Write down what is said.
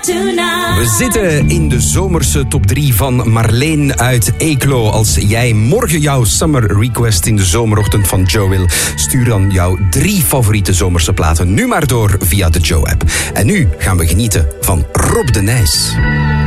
We zitten in de zomerse top 3 van Marleen uit Eeklo. Als jij morgen jouw summer request in de zomerochtend van Joe wil, stuur dan jouw 3 favoriete zomerse platen nu maar door via de Joe-app. En nu gaan we genieten van Rob de Nijs.